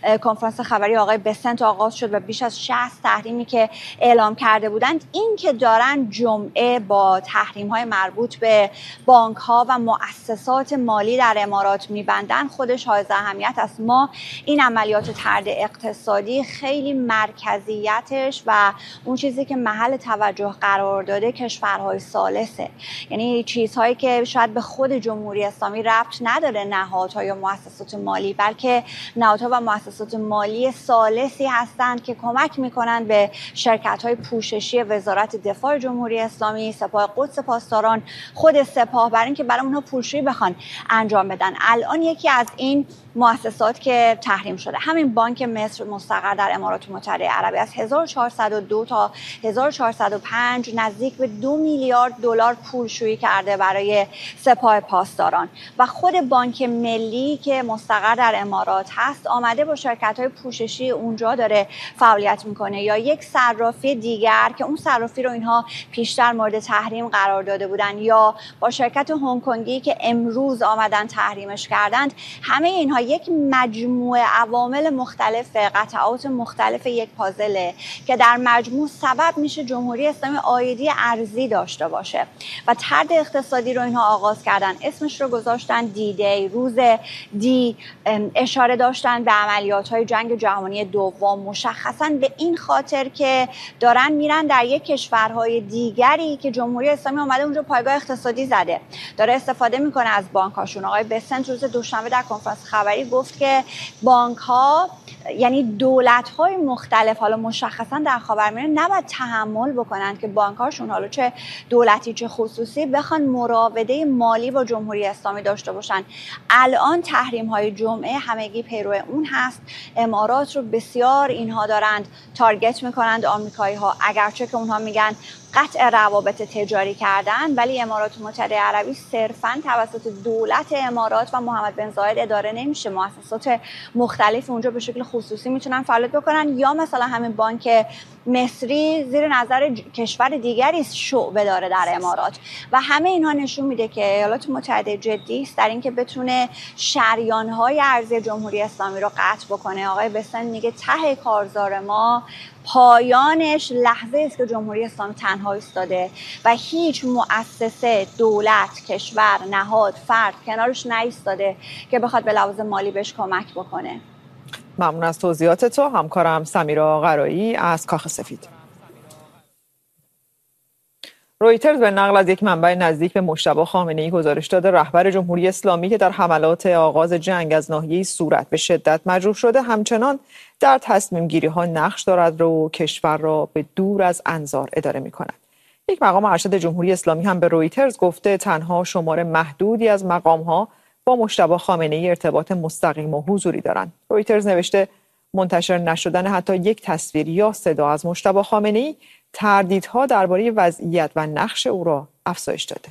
کنفرانس خبری آقای بسنت آغاز شد و بیش از 60 تحریمی که اعلام کرده بودند، این که دارن جمعه با تحریم‌های مربوط به بانک‌ها و مؤسسات مالی در امارات می‌بندن خودش حائز اهمیت است. ما این عملیات طرد اقتصادی خیلی مرکزیتش و اون چیزی که محل توجه قرار داده کشورهای ثالثه، یعنی چیزهایی که شاید به خود جمهوری اسلامی ربط نداره، نهادها یا مؤسسات مالی، بلکه نهادها و مؤسسات مالی ثالثی هستند که کمک میکنند به شرکت‌های پوششی وزارت دفاع جمهوری اسلامی، سپاه قدس پاسداران، خود سپاه، برای اینکه برای اونها پولشویی بخوان انجام بدن. الان یکی از این مؤسسات که تحریم شده همین بانک مصر مستقر در امارات متحده عربی از 1402 تا 1405 نزدیک به 2 میلیارد دلار پولشویی کرده برای سپاه پاسداران و خود بانک ملی که مستقر در امارات هست آمده با شرکت‌های پوششی اونجا داره فعالیت میکنه، یا یک صرافی دیگر که اون صرافی رو اینها پیشتر مورد تحریم قرار داده بودن، یا با شرکت هنگ کنگی که امروز آمدن تحریمش کردند. همه اینها یک مجموعه عوامل مختلف، قطعات مختلف یک پازله که در مجموع سبب میشه جمهوری اسلامی عایدی ارزی داشته باشه و طرد اقتصادی رو اینها آغاز کردن. اسمش رو گذاشتن دی، روز دی، اشاره داشتن به عملیات‌های جنگ جهانی دوم، مشخصاً به این خاطر که دارن میرن در یک کشورهای دیگری که جمهوری اسلامی اومده اونجا پایگاه اقتصادی زده، داره استفاده میکنه از بانک‌هاشون. آقای بسنت روز دوشنبه در کنفرانس خبری گفت که بانک‌ها، یعنی دولت‌های مختلف، حالا مشخصاً در خاورمیانه، نباید تحمل بکنن که بانک‌هاشون، حالا چه دولتی چه خصوصی، بخوان مراوده مالی با جمهوری اسلامی داشته باشن. الان تحریم‌های جمعه همگی پیرو اون هست. امارات رو بسیار اینها دارند تارگت میکنند، آمریکایی‌ها، اگرچه که اونها میگن قطع روابط تجاری کردن، ولی امارات متحده عربی صرفاً توسط دولت امارات و محمد بن زاید اداره نمیشه. مؤسسات مختلف اونجا به شکل خصوصی میتونن فعالیت بکنن، یا مثلا همین بانک مصری زیر نظر کشور دیگری شعبه داره در امارات و همه اینها نشون میده که ایالات متحده جدی است در اینکه بتونه شریان‌های ارزی جمهوری اسلامی رو قطع بکنه. آقای بسن میگه ته کارزار ما پایانش لحظه است که جمهوری اسلامی تنها ایستاده و هیچ مؤسسه، دولت، کشور، نهاد، فرد کنارش نایستاده که بخواد به لحاظ مالی بهش کمک بکنه. ممنون از توضیحات تو همکارم سمیرا قرایی از کاخ سفید. رویترز به نقل از یک منبع نزدیک به مجتبی خامنه‌ای گزارش داده رهبر جمهوری اسلامی که در حملات آغاز جنگ از ناحیه صورت به شدت مجروح شده همچنان در تصمیم گیری ها نقش دارد و کشور را به دور از انظار اداره می کند. یک مقام ارشد جمهوری اسلامی هم به رویترز گفته تنها شمار محدودی از مقام ها با مجتبی خامنه‌ای ارتباط مستقیم و حضوری دارند. رویترز نوشته منتشر نشدن حتی یک تصویر یا صدا از مجتبی خامنه‌ای تردیدها درباره وضعیت و نقش او را افزایش داده.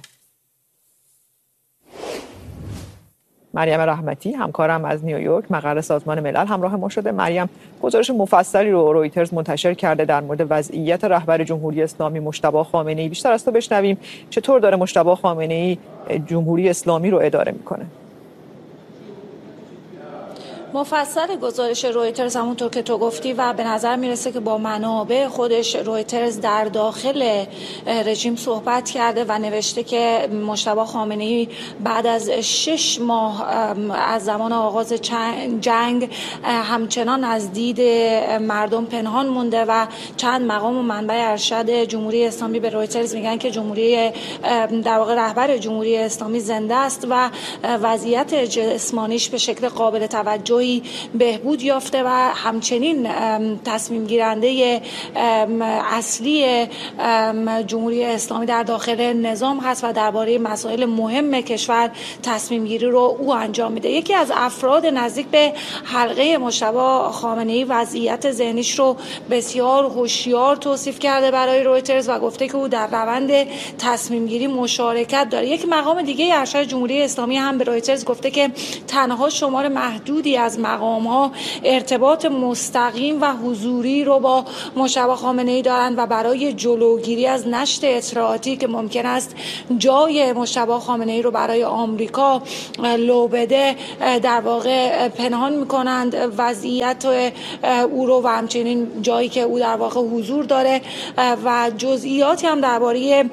مریم رحمتی همکارم از نیویورک مقر سازمان ملل همراه ما شده. مریم، گزارش مفصلی رو رویترز منتشر کرده در مورد وضعیت رهبر جمهوری اسلامی مجتبی خامنه‌ای. بیشتر از تو بشنویم چطور داره مجتبی خامنه‌ای جمهوری اسلامی رو اداره میکنه. مفصل گزارش رویترز همونطور که تو گفتی و به نظر میرسه که با منابع خودش رویترز در داخل رژیم صحبت کرده و نوشته که مجتبی خامنه‌ای بعد از 6 ماه از زمان آغاز جنگ همچنان از دید مردم پنهان مونده و چند مقام و منبع ارشد جمهوری اسلامی به رویترز میگن که در واقع رهبر جمهوری اسلامی زنده است و وضعیت جسمانیش به شکل قابل توجه بهبود یافته و همچنین تصمیم گیرنده اصلی جمهوری اسلامی در داخل نظام هست و درباره مسائل مهم کشور تصمیم گیری رو او انجام میده. یکی از افراد نزدیک به حلقه مجتبی خامنه‌ای وضعیت ذهنیش رو بسیار هوشیار توصیف کرده برای رویترز و گفته که او در روند تصمیم گیری مشارکت داره. یک مقام دیگه ارشد جمهوری اسلامی هم به رویترز گفته که تنها شمار محدودی از از مقام‌ها ارتباط مستقیم و حضوری رو با مجتبی خامنه‌ای دارند و برای جلوگیری از نشر اطلاعاتی که ممکن است جای مجتبی خامنه‌ای رو برای آمریکا لو بده در واقع پنهان می‌کنند وضعیت او رو و همچنین جایی که او در واقع حضور داره و جزئیاتی هم درباره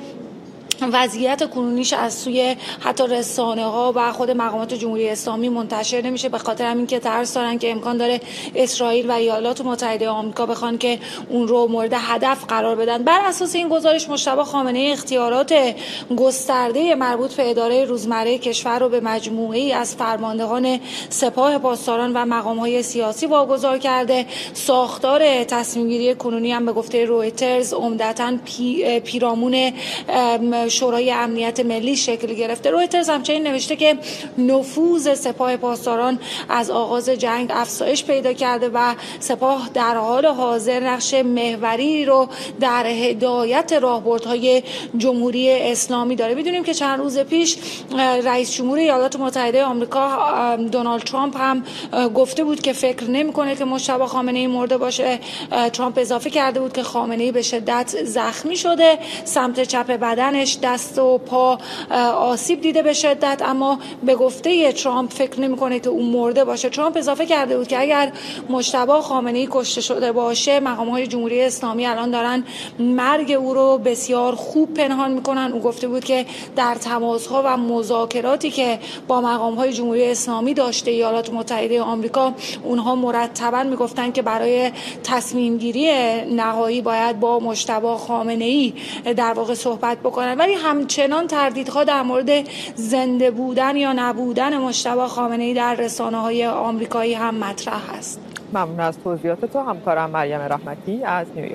وضعیت کنونیش از سوی حتی رسانه‌ها و خود مقامات جمهوری اسلامی منتشر نمیشه، به خاطر همین که ترس دارن که امکان داره اسرائیل و ایالات متحده آمریکا بخوان که اون رو مورد هدف قرار بدن. بر اساس این گزارش مجتبی خامنه‌ای اختیارات گسترده مربوط به اداره روزمره کشور رو به مجموعه‌ای از فرماندهان سپاه پاسداران و مقام‌های سیاسی واگذار کرده. ساختار تصمیم‌گیری کنونی هم به گفته رویترز عمدتاً پیرامون شورای امنیت ملی شکل گرفته. رویترز همچنین نوشته که نفوذ سپاه پاسداران از آغاز جنگ افزایش پیدا کرده و سپاه در حال حاضر نقش محوری رو در هدایت راهبردهای جمهوری اسلامی داره. می‌دونیم که چند روز پیش رئیس جمهور ایالات متحده آمریکا دونالد ترامپ هم گفته بود که فکر نمی‌کنه که مجتبی خامنه‌ای مرده باشه. ترامپ اضافه کرده بود که خامنه‌ای به شدت زخمی شده، سمت چپ بدنش دست و پا آسیب دیده به شدت، اما به گفته ترامپ فکر نمی‌کنه که او مرده باشه. ترامپ اضافه کرده بود که اگر مجتبی خامنه‌ای کشته شده باشه مقام‌های جمهوری اسلامی الان دارن مرگ او رو بسیار خوب پنهان می‌کنن. او گفته بود که در تماس‌ها و مذاکراتی که با مقام‌های جمهوری اسلامی داشته ایالات متحده آمریکا، اونها مرتباً میگفتن که برای تصمیم گیری نهایی باید با مجتبی خامنه‌ای در واقع صحبت بکنن، ولی همچنان تردیدها در مورد زنده بودن یا نبودن مجتبی خامنه‌ای در رسانه‌های آمریکایی هم مطرح است. ممنون از توضیحات تو همکارم مریم رحمتی از نیویورک.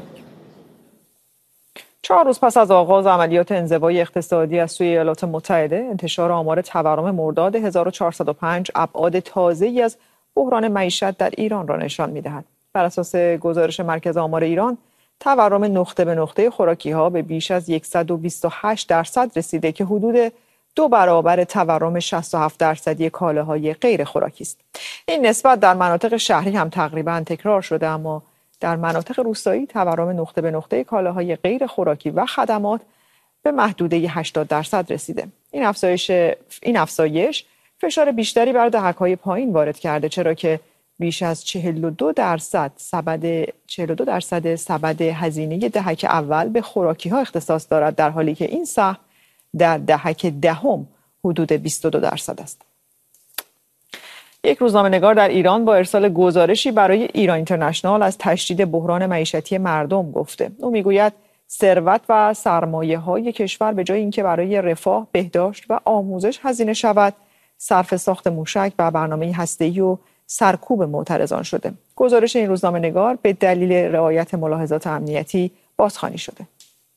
4 روز پس از آغاز عملیات انزوای اقتصادی از سوی ایالات متحده، انتشار آمار تورم مرداد 1405 ابعاد تازه‌ای از بحران معیشت در ایران را نشان می‌دهد. بر اساس گزارش مرکز آمار ایران، تورم نقطه به نقطه خوراکی‌ها به بیش از 128% رسیده که حدود 2 برابر تورم 67% کالاهای غیر خوراکی است. این نسبت در مناطق شهری هم تقریباً تکرار شده، اما در مناطق روستایی تورم نقطه به نقطه کالاهای غیر خوراکی و خدمات به محدوده 80% رسیده. این افزایش فشار بیشتری بر دهک‌های پایین وارد کرده، چرا که بیش از 42% سبد هزینه دهک اول به خوراکی‌ها اختصاص دارد، در حالی که این سهم در دهک دهم حدود 22% است. یک روزنامه‌نگار در ایران با ارسال گزارشی برای ایران اینترنشنال از تشدید بحران معیشتی مردم گفته. او میگوید ثروت و سرمایه‌های کشور به جای اینکه برای رفاه، بهداشت و آموزش هزینه شود، صرف ساخت موشک و برنامه هسته‌ای و سرکوب معترضان شده. گزارش این روزنامه‌نگار به دلیل رعایت ملاحظات امنیتی بازخوانی شده.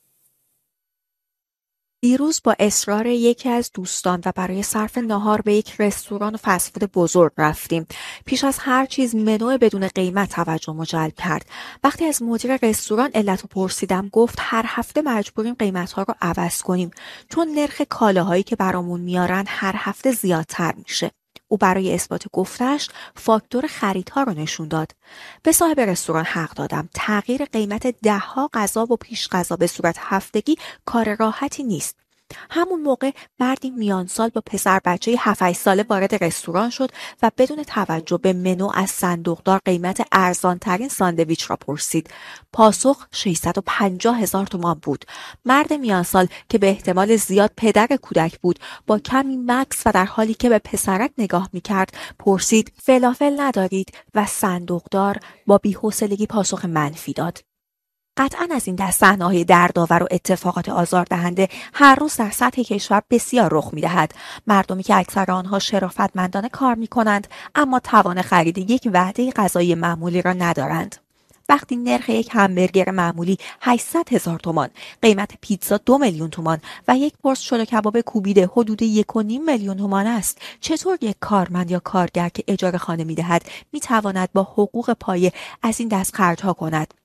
دیروز با اصرار یکی از دوستان و برای صرف نهار به یک رستوران فست فود بزرگ رفتیم. پیش از هر چیز منو بدون قیمت توجه جلب کرد. وقتی از مدیر رستوران علت رو پرسیدم، گفت هر هفته مجبوریم قیمت‌ها رو عوض کنیم چون نرخ کالاهایی که برامون میارن هر هفته زیادتر میشه. او برای اثبات گفتش فاکتور خریدها رو نشون داد. به صاحب رستوران حق دادم. تغییر قیمت 10 غذا و پیش غذا به صورت هفتگی کار راحتی نیست. همون موقع مردی میان سال با پسر بچه 7-8 ساله وارد رستوران شد و بدون توجه به منو از صندوقدار قیمت ارزانترین ساندویچ را پرسید. پاسخ 650,000 تومان بود. مرد میان سال که به احتمال زیاد پدر کودک بود، با کمی مکث و در حالی که به پسرک نگاه میکرد پرسید فلافل ندارید؟ و صندوقدار با بی‌حوصلگی پاسخ منفی داد. قطعاً از این دست صحنه‌های دردآور و اتفاقات آزاردهنده هر روز در سطح کشور بسیار رخ می‌دهد. مردمی که اکثر آنها شرافتمندانه کار می‌کنند اما توان خرید یک وعده غذایی معمولی را ندارند. وقتی نرخ یک همبرگر معمولی 800,000 تومان، قیمت پیتزا 2 میلیون تومان و یک پرس شل کباب کوبیده حدود 1.5 میلیون تومان است، چطور یک کارمند یا کارگر که اجاره خانه می‌دهد می‌تواند با حقوق پایه از این دست خرج‌ها کند؟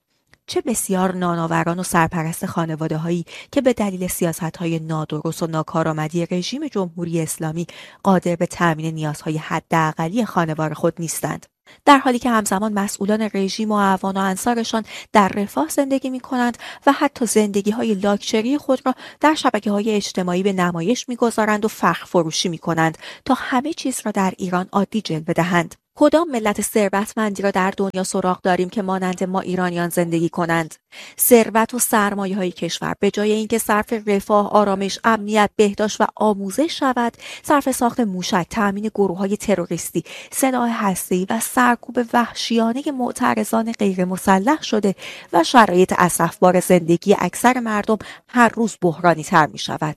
چه بسیار نانآوران و سرپرست خانواده‌هایی که به دلیل سیاست‌های نادرست و ناکارآمدی رژیم جمهوری اسلامی قادر به تامین نیازهای حداقلی خانوار خود نیستند. در حالی که همزمان مسئولان رژیم و اعوان و انصارشان در رفاه زندگی می‌کنند و حتی زندگی‌های لاکچری خود را در شبکه‌های اجتماعی به نمایش می‌گذارند و فخر فروشی می‌کنند تا همه چیز را در ایران عادی جلوه دهند. کدام ملت ثروتمندی را در دنیا سراغ داریم که مانند ما ایرانیان زندگی کنند؟ ثروت و سرمایه‌های کشور به جای اینکه صرف رفاه، آرامش، امنیت، بهداشت و آموزش شود، صرف ساخت موشک، تأمین گروه‌های تروریستی، سلاح هسته‌ای و سرکوب وحشیانه معترضان غیر مسلح شده و شرایط اسفبار زندگی اکثر مردم هر روز بحرانی‌تر می‌شود.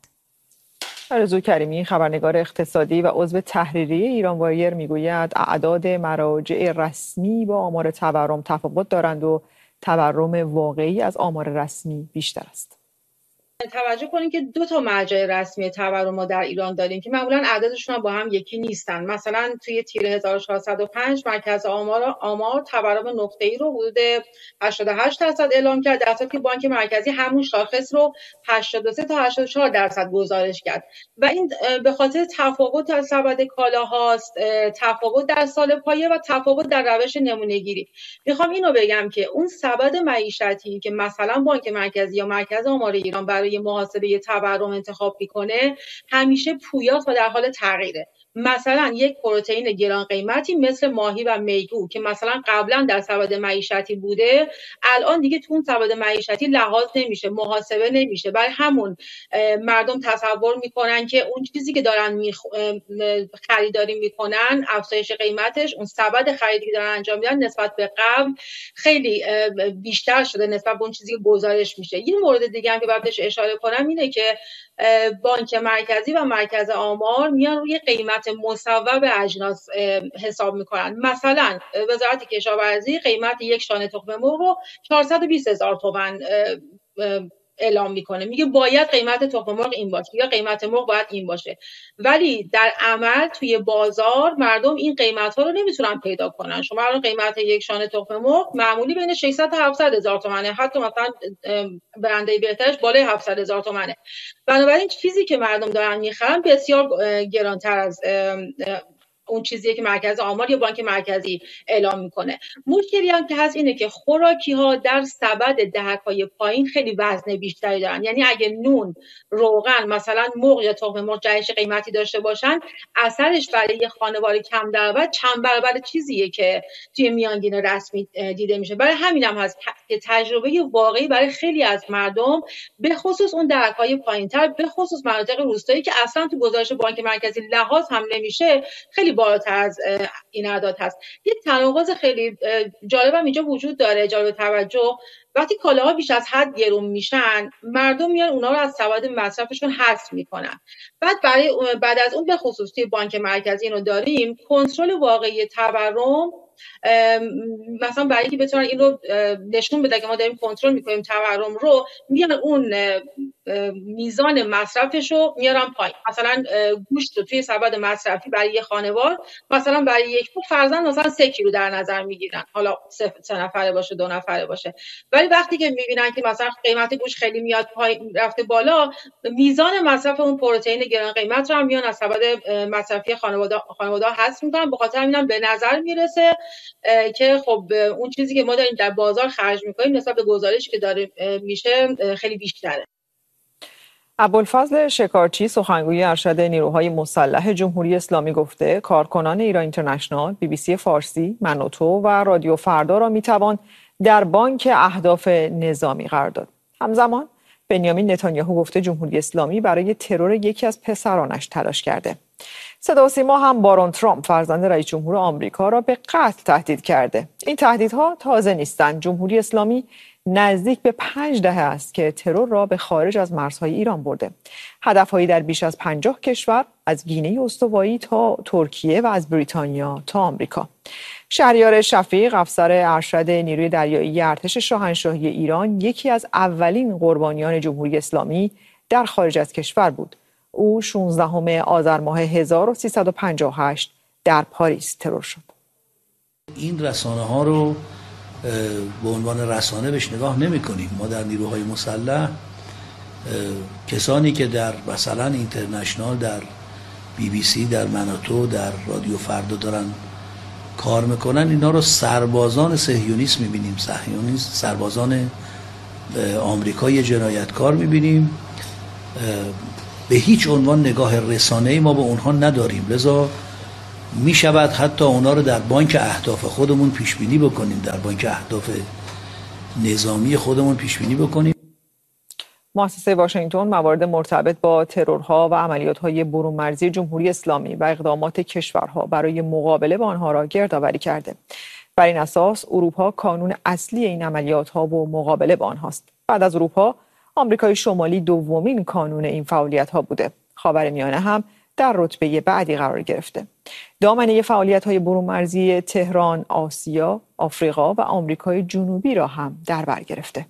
آرزو کریمی، خبرنگار اقتصادی و عضو تحریریه ایران وایر، میگوید اعداد مراجع رسمی با آمار تورم تفاوت دارند و تورم واقعی از آمار رسمی بیشتر است. توجه کنیم که 2 مرجع رسمی تورم ما در ایران داریم که معمولا اعدادشون هم با هم یکی نیستن. مثلا توی تیر 1405 مرکز آمار تورم نقطه‌ای رو حدود 88% اعلام کرد، در حالی که بانک مرکزی همون شاخص رو 83 تا 84% گزارش کرد و این به خاطر تفاوت در سبد کالاهاست، تفاوت در سال پایه و تفاوت در روش نمونه‌گیری. میخوام اینو بگم که اون سبد معیشتی که مثلا بانک مرکزی یا مرکز آمار ایران برای محاسبه تورم انتخاب میکنه همیشه پویاست و در حال تغییره. مثلا یک پروتئین گران قیمتی مثل ماهی و میگو که مثلا قبلا در سبد معیشتی بوده، الان دیگه تو اون سبد معیشتی لحاظ نمیشه، محاسبه نمیشه. برای همون مردم تصور میکنن که اون چیزی که دارن خریداری میکنن، افزایش قیمتش، اون سبد خریدی که دارن انجام میدن نسبت به قبل خیلی بیشتر شده نسبت به اون چیزی که گزارش میشه. یه مورد دیگه هم که باید بهش اشاره کنم اینه که بانک مرکزی و مرکز آمار میان روی قیمت مصوب اجناس حساب میکنن. مثلا وزارت کشاورزی قیمت یک شانه تخم مرغ رو 420,000 تومان اعلام میکنه، میگه باید قیمت تخم مرغ این باشه یا قیمت مرغ باید این باشه، ولی در عمل توی بازار مردم این قیمت ها رو نمیتونن پیدا کنن. شما الان قیمت یک شانه تخم مرغ معمولی بین 600 تا 700,000 تومانه، حتی مثلا برنده بهترش بالای 700,000 تومانه. بنابراین چیزی که مردم دارن میخرن بسیار گرانتر از اون چیزیه که مرکز آمار یا بانک مرکزی اعلام میکنه. مشکلی هم که هست اینه که خوراکی ها در سبد دهک‌های پایین خیلی وزن بیشتری دارن. یعنی اگه نون، روغن، مثلا مرغ یا تخم مرغ جهش قیمتی داشته باشن، اثرش برای یه خانوار کم درآمد چند برابر چیزیه که توی میانگین رسمی دیده میشه. برای همین هم هست که تجربه واقعی برای خیلی از مردم، به خصوص اون دهک‌های پایین‌تر، به خصوص مناطق روستایی که اصلا تو گزارش بانک مرکزی لحاظ هم نمیشه، خیلی بالاتر از این اعداد هست. یک تناقض خیلی جالبم اینجا وجود داره، جالب توجه. وقتی کالاها بیش از حد گرون میشن، مردم میان اونا رو از سبد مصرفشون حذف میکنن. بعد از اون به خصوص توی بانک مرکزی اینو داریم، کنترل واقعی تورم، مثلا برای اینکه بتونن این رو نشون بده که ما داریم کنترل میکنیم تورم رو، میان اون میزان مصرفش رو میارن پایین. مثلا گوشت رو توی سبد مصرفی برای یه خانوار، مثلا برای یک فرزند مثلا 3 کیلو در نظر میگیرن، حالا 3 نفره باشه 2 نفره باشه. ولی وقتی که میبینن که مثلا قیمت گوشت خیلی میاد پایین، رفته بالا، میزان مصرف اون پروتئین گران قیمت رو هم میان از سبد مصرفی خانواده حذف میکنن. به خاطر همین به نظر میرسه که خب اون چیزی که ما داریم در بازار خرج میکنیم نسبت به گزارشی که داره میشه خیلی بیشتره. ابوالفضل شکارچی، سخنگوی ارشد نیروهای مسلح جمهوری اسلامی، گفته کارکنان ایران اینترنشنال، BBC فارسی، منوتو و رادیو فردا را میتوان در بانک اهداف نظامی قرار داد. همزمان بنیامین نتانیاهو گفته جمهوری اسلامی برای ترور یکی از پسرانش تلاش کرده. صدا و سیما هم بارون ترامپ، فرزند رئیس جمهور آمریکا، را به قتل تهدید کرده. این تهدیدها تازه نیستند. جمهوری اسلامی نزدیک به 5 دهه است که ترور را به خارج از مرزهای ایران برده. هدفهایی در بیش از 50 کشور، از گینه استوایی تا ترکیه و از بریتانیا تا آمریکا. شهریار شفیق، افسر ارشد نیروی دریایی ارتش شاهنشاهی ایران، یکی از اولین قربانیان جمهوری اسلامی در خارج از کشور بود. او 16 آذر ماه 1358 در پاریس ترور شد. این رسانه ها رو به عنوان رسانه بهش نگاه نمی کنیم. ما در نیروهای مسلح کسانی که در مثلا اینترنشنال، در BBC، در مناتو، در رادیو فردا دارن کار میکنن، اینا رو سربازان صهیونیست میبینیم، سربازان آمریکایی جنایتکار میبینیم. به هیچ عنوان نگاه رسانه‌ای ما به اونها نداریم، لذا میشود حتی اونا رو در بانک اهداف خودمون پیش بینی بکنیم، در بانک اهداف نظامی خودمون پیش بینی بکنیم. مؤسسه واشنگتن موارد مرتبط با ترورها و عملیات‌های برون‌مرزی جمهوری اسلامی و اقدامات کشورها برای مقابله با آنها را گردآوری کرده. بر این اساس اروپا کانون اصلی این عملیات‌ها و مقابله با آنهاست. بعد از اروپا، آمریکای شمالی دومین کانون این فعالیت‌ها بوده. خاورمیانه هم در رتبه بعدی قرار گرفته. دامنه فعالیت‌های برون‌مرزی تهران، آسیا، آفریقا و آمریکای جنوبی را هم در بر گرفته.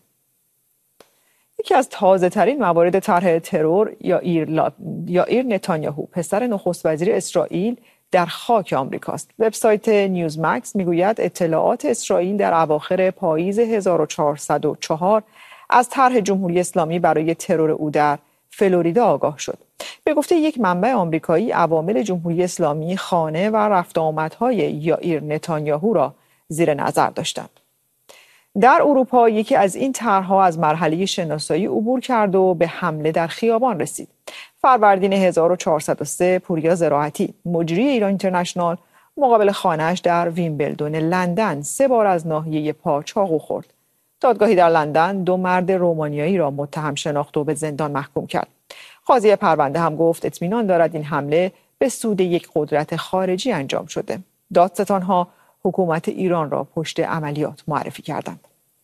یکی از تازه‌ترین موارد طرح ترور یائیر نتانیاهو، پسر نخست وزیر اسرائیل، در خاک آمریکاست. وبسایت نیوزمکس میگوید اطلاعات اسرائیل در اواخر پاییز 1404 از طرح جمهوری اسلامی برای ترور او در فلوریدا آگاه شد. به گفته یک منبع آمریکایی، عوامل جمهوری اسلامی خانه و رفت آمدهای یائیر نتانیاهو را زیر نظر داشتند. در اروپا یکی از این طرح‌ها از مرحله شناسایی عبور کرد و به حمله در خیابان رسید. فروردین 1403 پوریا زراعتی، مجری ایران اینترنشنال، مقابل خانه‌اش در ویمبلدون لندن 3 بار از ناحیه پا چاقو خورد. دادگاهی در لندن 2 مرد رومانیایی را متهم شناخت و به زندان محکوم کرد. قاضی پرونده هم گفت اطمینان دارد این حمله به سود یک قدرت خارجی انجام شده. دادستان‌ها حکومت ایران را پشت عملیات معرفی کردند.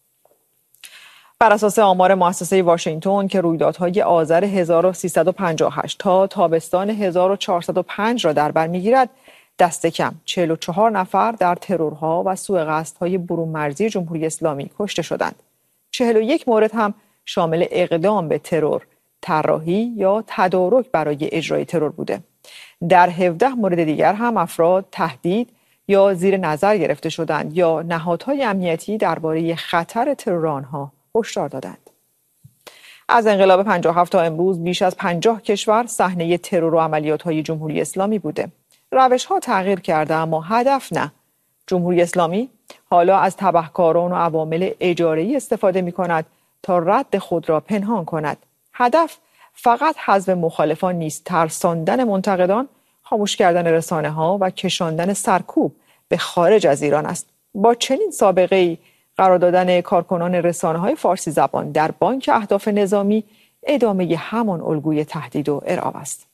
بر اساس آمار مؤسسه واشنگتن که رویدادهای آذر 1358 تا تابستان 1405 را در بر می‌گیرد، دست کم 44 نفر در ترورها و سوء قصدهای برون‌مرزی جمهوری اسلامی کشته شدند. 41 مورد هم شامل اقدام به ترور، طراحی یا تدارک برای اجرای ترور بوده. در 17 مورد دیگر هم افراد تهدید یا زیر نظر گرفته شدند یا نهادهای امنیتی درباره خطر ترور آنها هشدار دادند. از انقلاب 57 تا امروز بیش از 50 کشور صحنه ترور و عملیات‌های جمهوری اسلامی بوده. روش‌ها تغییر کرده اما هدف نه. جمهوری اسلامی حالا از تبهکاران و عوامل اجاره‌ای استفاده می‌کند تا رد خود را پنهان کند. هدف فقط حذف مخالفان نیست، ترساندن منتقدان، خاموش کردن رسانه‌ها و کشاندن سرکوب به خارج از ایران است. با چنین سابقه‌ای قرار دادن کارکنان رسانه‌های فارسی زبان در بانک اهداف نظامی ادامه همان الگوی تهدید و ارعاب است.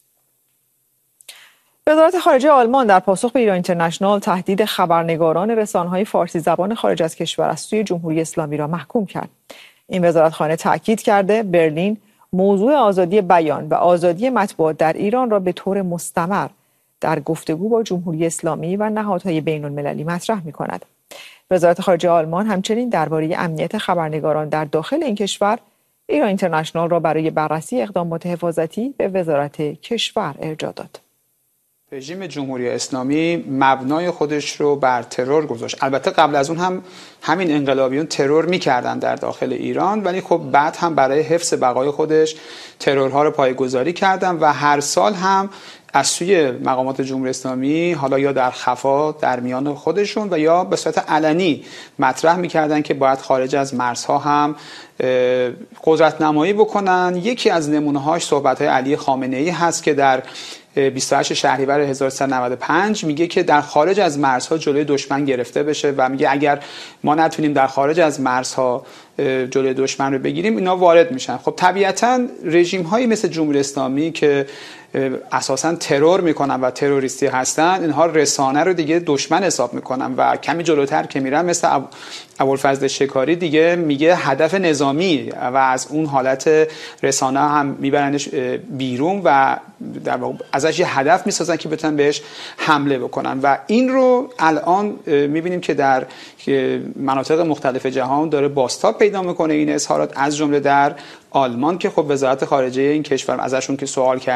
وزارت خارجه آلمان در پاسخ به ایران اینترنشنال تهدید خبرنگاران رسانه‌های فارسی زبان خارج از کشور از سوی جمهوری اسلامی را محکوم کرد. این وزارتخانه تاکید کرده برلین موضوع آزادی بیان و آزادی مطبوعات در ایران را به طور مستمر در گفتگو با جمهوری اسلامی و نهادهای بین‌المللی مطرح می‌کند. وزارت خارجه آلمان همچنین درباره امنیت خبرنگاران در داخل این کشور ایران اینترنشنال را برای بررسی اقدامات حفاظتی به وزارت کشور ارجاع داد. رژیم جمهوری اسلامی مبنای خودش رو بر ترور گذاشت. البته قبل از اون هم همین انقلابیون ترور می‌کردن در داخل ایران، ولی خب بعد هم برای حفظ بقای خودش ترورها رو پایه‌گذاری کردن و هر سال هم از سوی مقامات جمهوری اسلامی حالا یا در خفا در میان خودشون و یا به صورت علنی مطرح می‌کردن که باید خارج از مرزها هم قدرت نمایی بکنن. یکی از نمونه‌هاش صحبت‌های علی خامنه‌ای هست که در 28 شهریور 1395 میگه که در خارج از مرزها جلوی دشمن گرفته بشه و میگه اگر ما نتونیم در خارج از مرزها جلوی دشمن رو بگیریم اینا وارد میشن. خب طبیعتاً رژیم‌هایی مثل جمهوری اسلامی که اساساً ترور میکنن و تروریستی هستن، اینها رسانه رو دیگه دشمن حساب میکنن و کمی جلوتر که میرن مثل ابوالفضل شکاری دیگه میگه هدف نظامی و از اون حالت رسانه هم میبرنش بیرون و در واقع ازش یه هدف میسازن که بتونن بهش حمله بکنن و این رو الان میبینیم که در مناطق مختلف جهان داره بازتاب پیدا میکنه این اظهارات، از جمله در آلمان که خب وزارت خارجه این کشور ازشون که سوال کردیم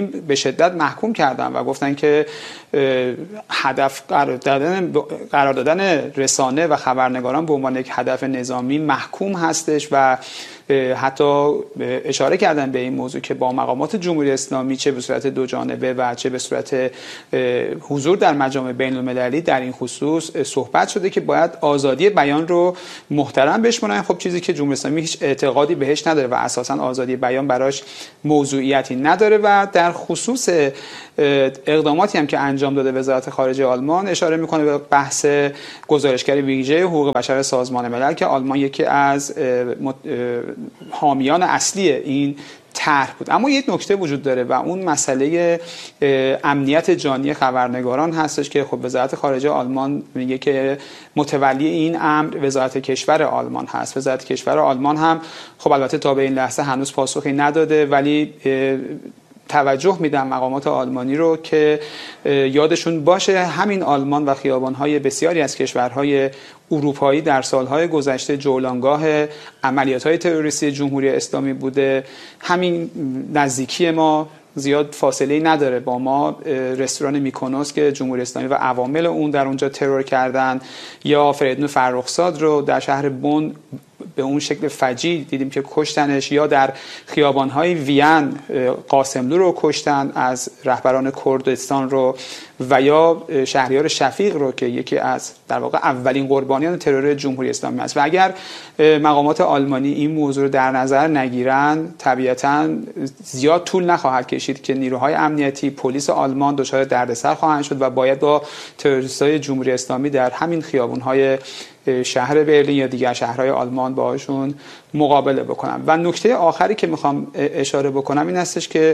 به شدت محکوم کردن و گفتن که هدف قرار دادن رسانه و خبرنگاران به عنوان یک هدف نظامی محکوم هستش و حتی اشاره کردن به این موضوع که با مقامات جمهوری اسلامی چه به صورت دو جانبه و چه به صورت حضور در مجامع بین المللی در این خصوص صحبت شده که باید آزادی بیان رو محترم بشمارن. خب چیزی که جمهوری اسلامی هیچ اعتقادی بهش نداره و اساساً آزادی بیان براش موضوعیتی نداره و در خصوص اقداماتی هم که انجام داده وزارت خارجه آلمان اشاره میکنه به بحث گزارشگر ویژه حقوق بشر سازمان ملل که آلمان یکی از حامیان اصلی این طرح بود. اما یک نکته وجود داره و اون مسئله امنیت جانی خبرنگاران هستش که خب وزارت خارجه آلمان میگه که متولی این امر وزارت کشور آلمان هست. وزارت کشور آلمان هم خب البته تا به این لحظه هنوز پاسخی نداده ولی توجه میدم مقامات آلمانی رو که یادشون باشه همین آلمان و خیابان‌های بسیاری از کشورهای اروپایی در سالهای گذشته جولانگاه عملیات‌های تروریستی جمهوری اسلامی بوده. همین نزدیکی ما زیاد فاصله‌ای نداره با ما رستوران میکونوس که جمهوری اسلامی و عوامل اون در اونجا ترور کردن یا فریدون فرخزاد رو در شهر بن به اون شکل فجیع دیدیم که کشتنش یا در خیابان‌های وین قاسملو رو کشتن از رهبران کردستان رو و یا شهریار شفیق رو که یکی از در واقع اولین قربانیان ترور جمهوری اسلامی است و اگر مقامات آلمانی این موضوع رو در نظر نگیرن طبیعتاً زیاد طول نخواهد کشید که نیروهای امنیتی پلیس آلمان دچار دردسر خواهند شد و باید با تروریست‌های جمهوری اسلامی در همین خیابان‌های شهر برلین یا دیگر شهرهای آلمان باهاشون مقابله بکنم. و نکته آخری که میخوام اشاره بکنم این هستش که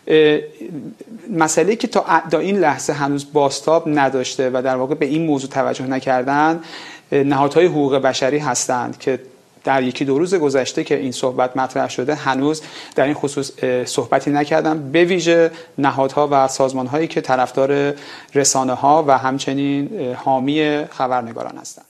مسئله که تا این لحظه هنوز بازتاب نداشته و در واقع به این موضوع توجه نکردن نهادهای حقوق بشری هستند که در یکی دو روز گذشته که این صحبت مطرح شده هنوز در این خصوص صحبتی نکردم، به ویژه نهادها و سازمانهایی که طرفدار رسانه‌ها و همچنین حامی خبرنگاران هستند.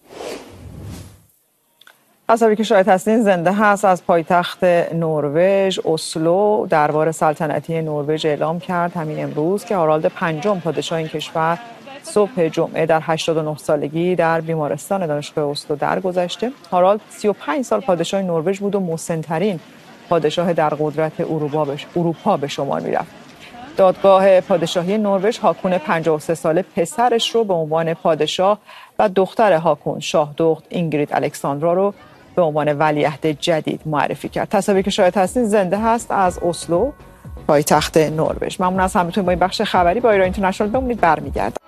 تصاویری که شاهد هستین زنده هست از پایتخت نروژ اسلو. دربار سلطنتی نروژ اعلام کرد همین امروز که هارالد پنجم پادشاه این کشور صبح جمعه در 89 سالگی در بیمارستان دانشگاه اسلو درگذشته. هارالد 35 سال پادشاه نروژ بود و مسن‌ترین پادشاه در قدرت اروپا به شمار می‌رفت. دادگاه پادشاهی نروژ هاکون 53 ساله پسرش رو به عنوان پادشاه و دختر هاکون شاهدخت اینگرید الکساندرا رو به عنوان ولیعهد جدید معرفی کرد. تصاویری که شاهد هستین زنده هست از اسلو پایتخت نروژ. ممنون از همراهیتون با این بخش خبری با ایران اینترنشنال. بمونید برمیگردم.